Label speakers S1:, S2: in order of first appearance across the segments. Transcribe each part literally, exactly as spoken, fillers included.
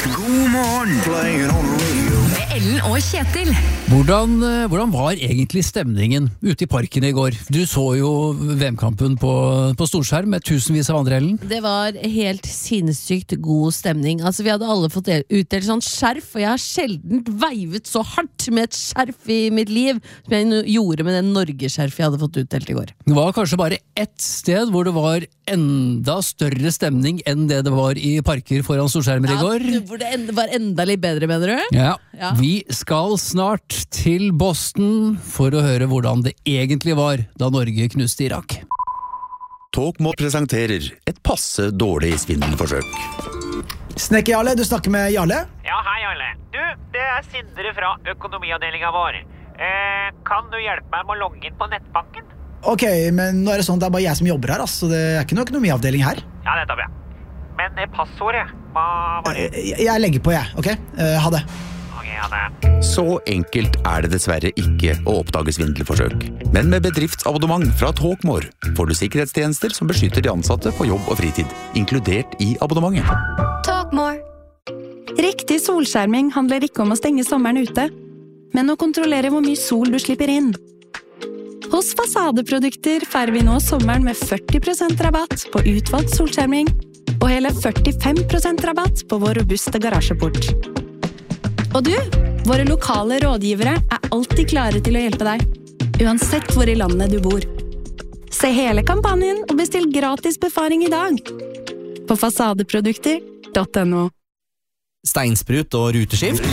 S1: God morgen, playing on the radio.
S2: Med Ellen og Kjetil.
S3: Hvordan, hvordan var egentlig stemningen ute i parken i går? Du så jo V M-kampen på, på storskjerm med tusenvis av andre, Ellen.
S4: Det var helt sinnssykt god stemning. Altså, vi hadde alle fått utdelt sånn skjerf, og jeg har sjelden veivet så hardt med et skjerf i mitt liv som jeg gjorde med den Norge-skjerf jeg hadde fått utdelt i går.
S3: Det var kanskje bare ett sted hvor det var enda større stemning enn det det var i parker foran storskjermer i går.
S4: Ja, hvor det enda, var enda litt bedre, mener du?
S3: Ja.
S4: Ja.
S3: Vi skal snart til Boston for å høre hvordan det egentlig var da Norge knuste Irak.
S5: Talkmore presenterer et passe dårlig svindelforsøk.
S6: Snekker Jarle, du snakker med Jarle?
S7: Ja, hei Jarle. Du, det er Sindre fra økonomiavdelingen vår. Eh, kan du hjelpe meg med å logge inn på nettbanken?
S6: Ok, men nå er det sånn at det er bare jeg som jobber her, altså. Det er ikke noe økonomiavdeling her.
S7: Ja, nettopp, ja. Men eh, passordet, hva var det?
S6: Jeg, jeg legger på, jeg, ok? Uh, ha det.
S7: Ok, ja det.
S5: Så enkelt er det dessverre ikke å oppdage svindelforsøk. Men med bedriftsabonnement fra Talkmore får du sikkerhetstjenester som beskytter de ansatte på jobb og fritid, inkludert i abonnementet.
S8: Talkmore. Riktig solskjerming handler ikke om å stenge sommeren ute, men å kontrollere hvor mye sol du slipper inn. Hos Fasadeprodukter feirer vi nå sommeren med førti prosent rabatt på utvalgt solskjerming og hele førtifem prosent rabatt på vår robuste garasjeport. Og du, våre lokale rådgivere er alltid klare til å hjelpe deg, uansett hvor i landet du bor. Se hele kampanjen og bestill gratis befaring i dag på fasadeprodukter punktum no.
S9: Steinsprut og ruteskift.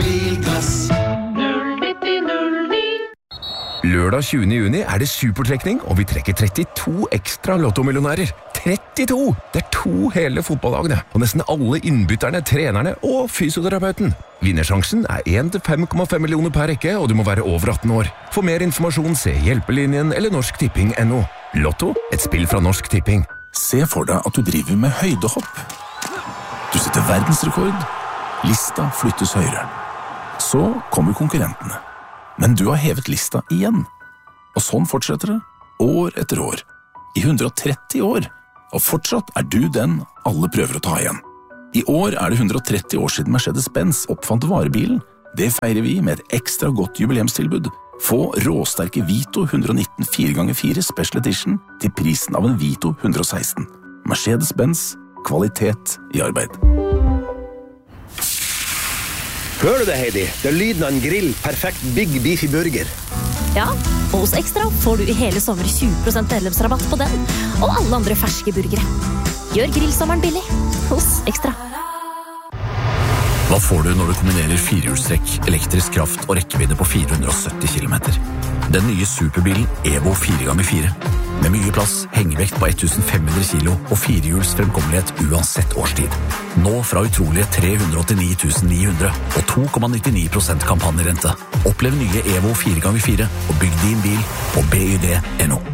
S10: Lørdag tjuende juni er det supertrekning, og vi trekker trettito ekstra lottomillionærer. trettito! Det er to hele fotballagene, og nesten alle innbytterne, trenerne og fysioterapeuten. Vinnersjansen er én til fem komma fem millioner per rekke, og du må være over atten år. For mer informasjon, se Hjelpelinjen eller Norsk Tipping punktum no. Lotto, et spill fra Norsk Tipping.
S11: Se for deg at du driver med høydehopp. Du setter verdensrekord. Lista flyttes høyere. Så kommer konkurrentene. Men du har hevet lista igjen. Og sånn fortsetter det, år etter år. I hundre og tretti år. Og fortsatt er du den alle prøver å ta igjen. I år er det hundre og tretti år siden Mercedes-Benz oppfant varebilen. Det feirer vi med et ekstra godt jubileumstilbud. Få råsterke Vito hundre og nitten fire ganger fire Special Edition til prisen av en Vito hundre og seksten. Mercedes-Benz, kvalitet i arbeid.
S12: Hører du det, Heidi? Det er lyden av en grill. Perfekt Big Beefy Burger.
S13: Ja, og hos Ekstra får du i hele sommer tjue prosent medlemsrabatt på den, og alle andre ferske burgere. Gjør grillsommeren billig hos Ekstra.
S14: Hva får du når du kombinerer firehjulstrekk, elektrisk kraft og rekkevidde på fire hundre og sytti kilometer? Den nye superbilen Evo fire ganger fire. Med mye plass, hengevekt på tusen fem hundre kilo og firehjuls fremkommelighet uansett årstid. Nå fra utrolige tre hundre og åttini tusen ni hundre og to komma nittini prosent kampanjerente. Opplev nye Evo fire ganger fire og bygg din bil på B Y D punktum no.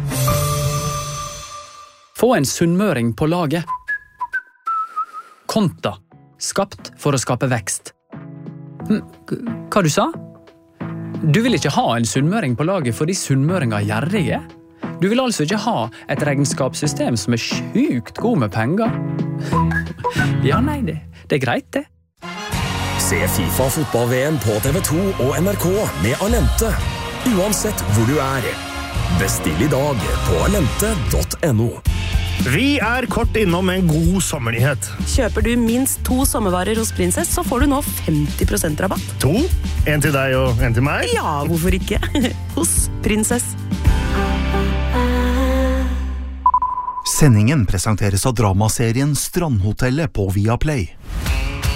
S15: Få en sunnmøring på laget. Konta. Skapt for å skape vekst. Hva du sa? Du vil ikke ha en sunnmøring på laget fordi sunnmøringer er gjerrige? Du vil altså ikke ha et regnskapssystem som er sjukt god med penger? Ja, nei, det, det er greit, det.
S16: Se FIFA fotball-V M på T V to og N R K med Alente, uansett hvor du er. Bestill i dag på alente punktum no.
S17: Vi er kort innom en god sommernyhet.
S18: Kjøper du minst to sommervarer hos Prinsess, så får du nå femti prosent rabatt.
S17: To? En til deg og en til meg?
S18: Ja, hvorfor ikke? Hos Prinsess.
S19: Sendingen presenteres av dramaserien Strandhotellet på Viaplay.